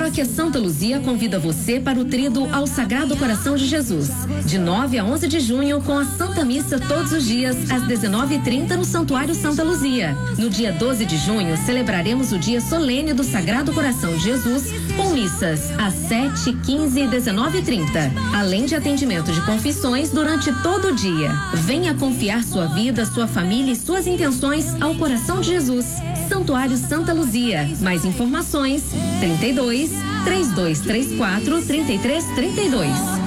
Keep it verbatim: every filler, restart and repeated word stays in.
Paróquia Santa Luzia convida você para o Tríduo ao Sagrado Coração de Jesus, de nove a onze de junho, com a Santa Missa todos os dias, às dezenove e trinta, no Santuário Santa Luzia. No dia doze de junho, celebraremos o dia solene do Sagrado Coração de Jesus, com missas às sete, quinze e dezenove e trinta, além de atendimento de confissões durante todo o dia. Venha confiar sua vida, sua família e suas intenções ao Coração de Jesus. Santuário Santa Luzia. Mais informações: trinta e dois, três dois três quatro, trinta e três trinta e dois.